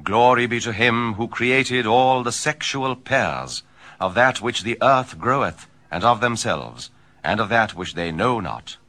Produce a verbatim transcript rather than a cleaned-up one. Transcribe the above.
Glory be to him who created all the sexual pairs of that which the earth groweth, and of themselves, and of that which they know not.